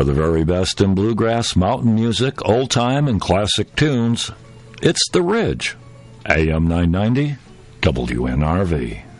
For the very best in bluegrass, mountain music, old-time, and classic tunes, it's The Ridge. AM 990, WNRV.